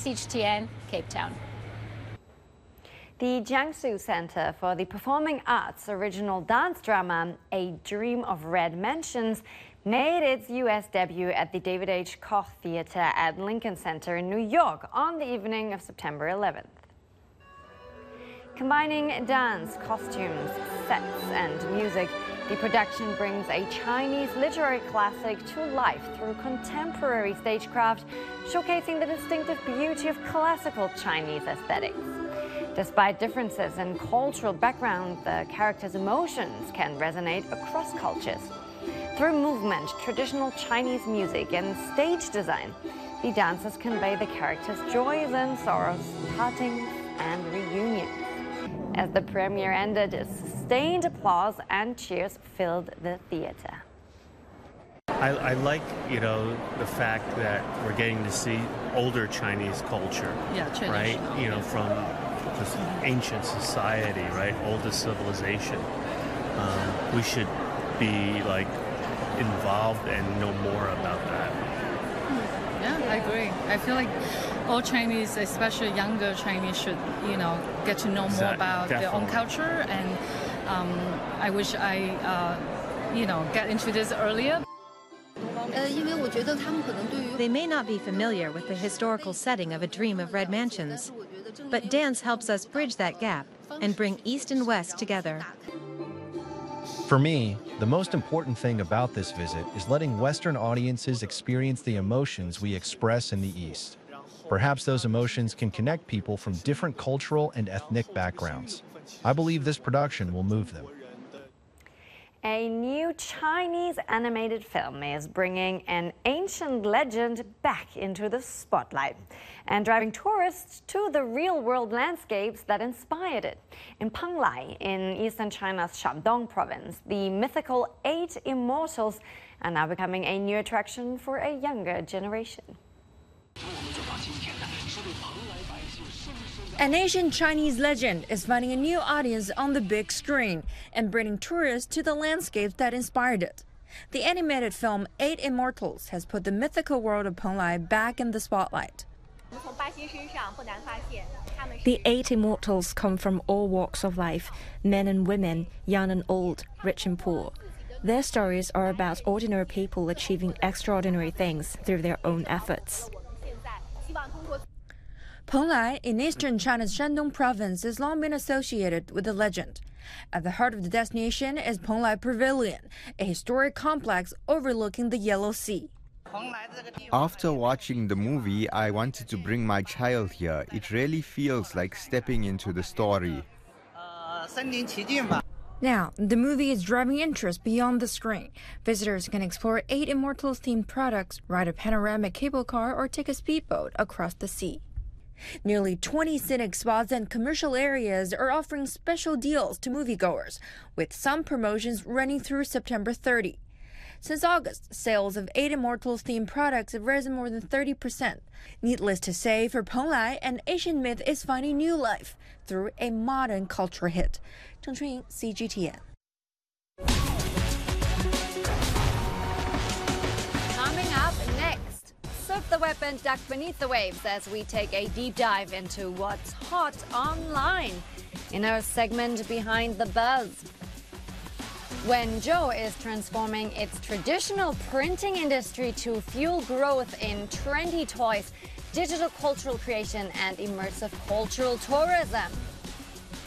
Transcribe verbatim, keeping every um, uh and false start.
C G T N, Cape Town. The Jiangsu Center for the Performing Arts original dance drama, A Dream of Red Mansions, made its U S debut at the David H. Koch Theater at Lincoln Center in New York on the evening of September eleventh. Combining dance, costumes, sets, and music, the production brings a Chinese literary classic to life through contemporary stagecraft, showcasing the distinctive beauty of classical Chinese aesthetics. Despite differences in cultural background, the characters' emotions can resonate across cultures. Through movement, traditional Chinese music, and stage design, the dancers convey the characters' joys and sorrows, partings and reunions. As the premiere ended, sustained applause and cheers filled the theater. I, I like, you know, the fact that we're getting to see older Chinese culture, yeah, right? You know, from this ancient society, right? Oldest civilization. Um, we should be like involved and know more about that. Yeah, I agree. I feel like all Chinese, especially younger Chinese, should, you know, get to know more Exactly. about Definitely. their own culture. And um, I wish I, uh, you know, get into this earlier. They may not be familiar with the historical setting of A Dream of Red Mansions, but dance helps us bridge that gap and bring East and West together. For me, the most important thing about this visit is letting Western audiences experience the emotions we express in the East. Perhaps those emotions can connect people from different cultural and ethnic backgrounds. I believe this production will move them. A new Chinese animated film is bringing an ancient legend back into the spotlight and driving tourists to the real-world landscapes that inspired it. In Penglai, in eastern China's Shandong province, the mythical Eight Immortals are now becoming a new attraction for a younger generation. An ancient Chinese legend is finding a new audience on the big screen and bringing tourists to the landscapes that inspired it. The animated film Eight Immortals has put the mythical world of Penglai back in the spotlight. The Eight Immortals come from all walks of life, men and women, young and old, rich and poor. Their stories are about ordinary people achieving extraordinary things through their own efforts. Penglai, in eastern China's Shandong province, has long been associated with the legend. At the heart of the destination is Penglai Pavilion, a historic complex overlooking the Yellow Sea. After watching the movie, I wanted to bring my child here. It really feels like stepping into the story. Now, the movie is driving interest beyond the screen. Visitors can explore Eight Immortals-themed products, ride a panoramic cable car, or take a speedboat across the sea. Nearly twenty scenic spots and commercial areas are offering special deals to moviegoers, with some promotions running through September thirtieth. Since August, sales of Eight Immortals-themed products have risen more than thirty percent. Needless to say, for Penglai, an Asian myth is finding new life through a modern culture hit. Zheng Chunying, C G T N. Coming up next, surf the web and duck beneath the waves as we take a deep dive into what's hot online in our segment Behind the Buzz. Wenzhou is transforming its traditional printing industry to fuel growth in trendy toys, digital cultural creation, and immersive cultural tourism.